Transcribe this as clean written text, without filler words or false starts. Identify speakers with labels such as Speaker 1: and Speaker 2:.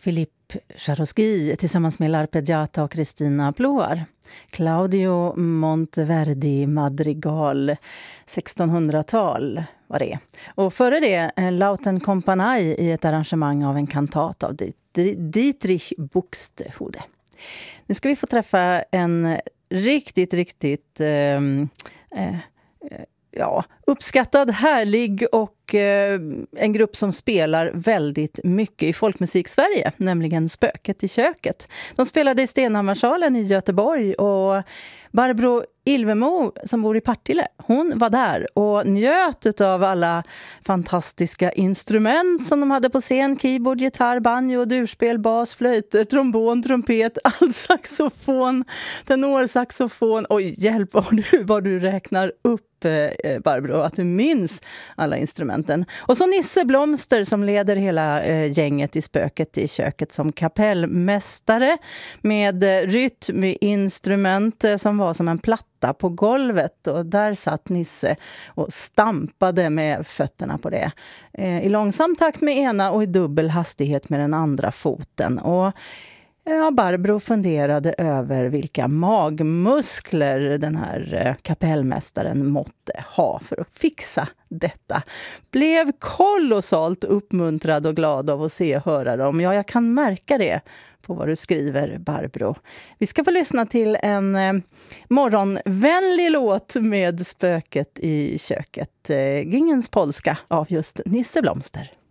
Speaker 1: Philippe Jaroski tillsammans med L'Arpeggiata och Cristina Ploar. Claudio Monteverdi Madrigal, 1600-tal var det. Och före det Lauten Compagnie i ett arrangemang av en kantat av Dietrich Buxtehude. Nu ska vi få träffa en riktigt uppskattad, härlig och en grupp som spelar väldigt mycket i folkmusik-Sverige, nämligen Spöket i köket. De spelade i Stenhammarsalen i Göteborg och Barbro Ilvemo som bor i Partille, hon var där och njöt av alla fantastiska instrument som de hade på scen. Keyboard, gitarr, banjo, durspel, bas, flöjter, trombon, trumpet, altsaxofon, tenorsaxofon. Oj, hjälp vad du räknar upp, Barbro, att du minns alla instrumenten. Och så Nisse Blomster som leder hela gänget i Spöket i köket som kapellmästare med rytminstrument som var som en platta på golvet, och där satt Nisse och stampade med fötterna på det. I långsam takt med ena och i dubbel hastighet med den andra foten. Och Barbro funderade över vilka magmuskler den här kapellmästaren måtte ha för att fixa detta. Blev kolossalt uppmuntrad och glad av att se och höra dem. Ja, jag kan märka det på vad du skriver, Barbro. Vi ska få lyssna till en morgonvänlig låt med Spöket i köket. Gingens polska av just Nisse Blomster.